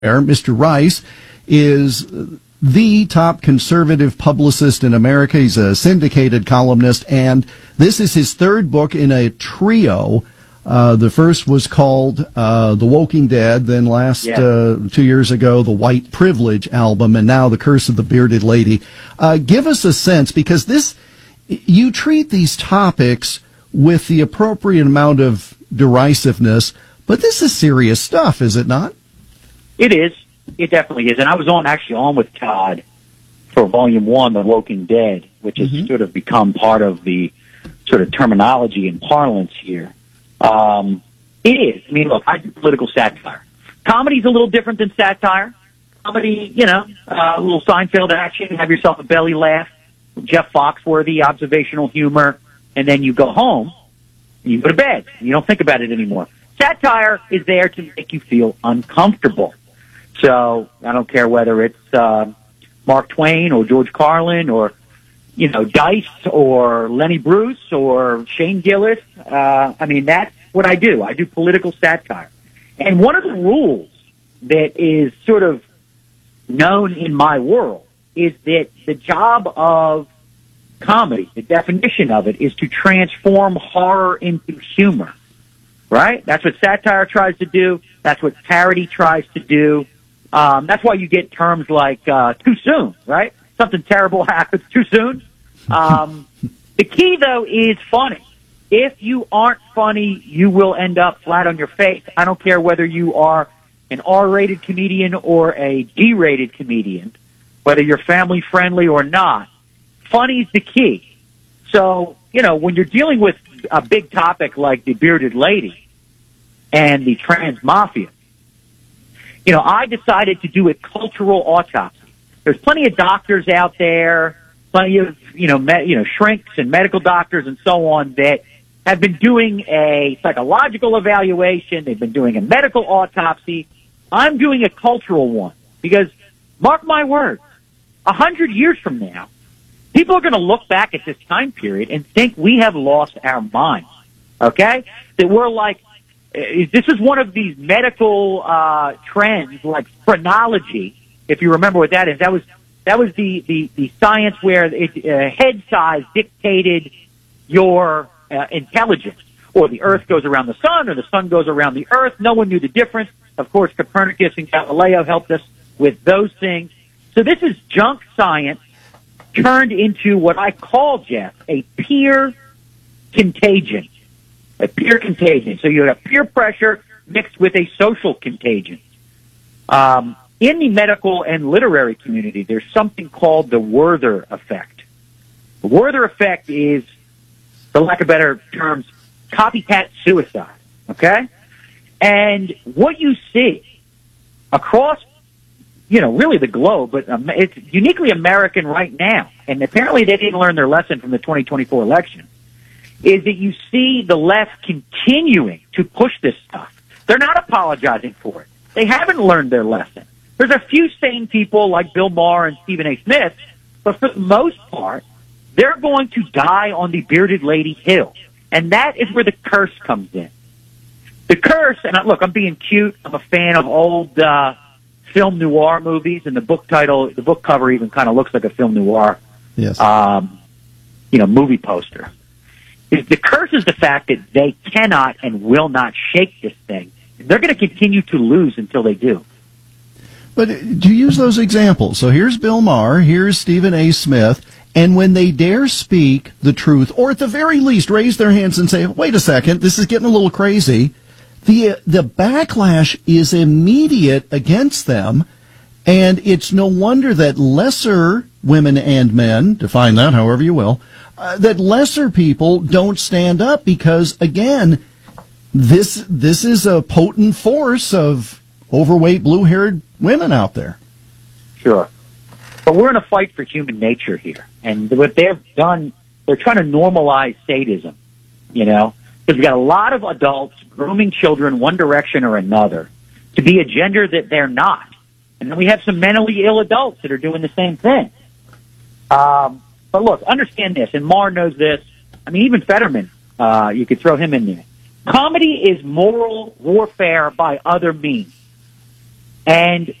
Mr. Rice is the top conservative publicist in America. He's a syndicated columnist, and this is his third book in a trio. The first was called The Woking Dead, then 2 years ago, the White Privilege album, and now The Curse of the Bearded Lady. Give us a sense, because you treat these topics with the appropriate amount of derisiveness, but this is serious stuff, is it not? It is. It definitely is. And I was actually on with Todd for Volume 1, The Woking Dead, which has sort of become part of the sort of terminology and parlance here. It is. I mean, look, I do political satire. Comedy's a little different than satire. Comedy, a little Seinfeld action, have yourself a belly laugh, Jeff Foxworthy, observational humor, and then you go home, and you go to bed. And you don't think about it anymore. Satire is there to make you feel uncomfortable. So I don't care whether it's Mark Twain or George Carlin or, Dice or Lenny Bruce or Shane Gillis. That's what I do. I do political satire. And one of the rules that is sort of known in my world is that the job of comedy, the definition of it, is to transform horror into humor. Right? That's what satire tries to do. That's what parody tries to do. That's why you get terms like too soon, right? Something terrible happens too soon. The key, though, is funny. If you aren't funny, you will end up flat on your face. I don't care whether you are an R-rated comedian or a G-rated comedian, whether you're family-friendly or not. Funny's the key. So, when you're dealing with a big topic like the bearded lady and the trans mafia, I decided to do a cultural autopsy. There's plenty of doctors out there, plenty of, shrinks and medical doctors and so on that have been doing a psychological evaluation. They've been doing a medical autopsy. I'm doing a cultural one because, mark my words, 100 years from now, people are going to look back at this time period and think we have lost our minds, okay? That we're like, this is one of these medical trends like phrenology, if you remember what that is. That was the science where head size dictated your intelligence. Or the Earth goes around the sun, or the sun goes around the Earth. No one knew the difference. Of course, Copernicus and Galileo helped us with those things. So this is junk science turned into what I call, Jeff, a peer contagion. A peer contagion. So you have peer pressure mixed with a social contagion. In the medical and literary community, there's something called the Werther effect. The Werther effect is, for lack of better terms, copycat suicide. Okay? And what you see across, really the globe, but it's uniquely American right now, and apparently they didn't learn their lesson from the 2024 election, is that you see the left continuing to push this stuff. They're not apologizing for it. They haven't learned their lesson. There's a few sane people like Bill Maher and Stephen A. Smith, but for the most part, they're going to die on the bearded lady hill. And that is where the curse comes in. The curse, and look, I'm being cute. I'm a fan of old film noir movies, and the book cover even kind of looks like a film noir, yes. Movie poster. The curse is the fact that they cannot and will not shake this thing. They're going to continue to lose until they do. But do you use those examples? So here's Bill Maher, here's Stephen A. Smith, and when they dare speak the truth, or at the very least raise their hands and say, wait a second, this is getting a little crazy, the backlash is immediate against them, and it's no wonder that lesser women and men, define that however you will, that lesser people don't stand up because, again, this is a potent force of overweight, blue-haired women out there. Sure. But we're in a fight for human nature here. And what they've done, they're trying to normalize sadism, Because we've got a lot of adults grooming children one direction or another to be a gender that they're not. And then we have some mentally ill adults that are doing the same thing. But look, understand this, and Maher knows this. Even Fetterman, you could throw him in there. Comedy is moral warfare by other means. And